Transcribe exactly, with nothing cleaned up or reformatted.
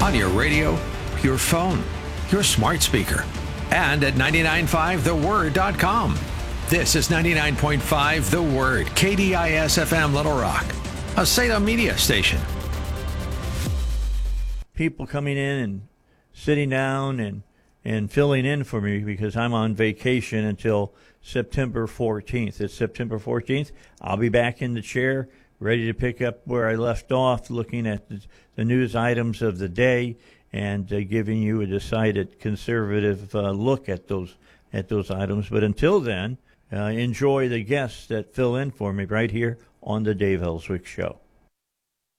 on your radio, your phone, your smart speaker, and at nine nine five the word dot com. This is ninety-nine point five The Word, K D I S F M Little Rock, a Salem media station. People coming in and sitting down and, and filling in for me because I'm on vacation until September fourteenth. It's September fourteenth. I'll be back in the chair, ready to pick up where I left off, looking at the, the news items of the day and uh, giving you a decided conservative uh, look at those at those items. But until then, uh, enjoy the guests that fill in for me right here on the Dave Ellswick Show.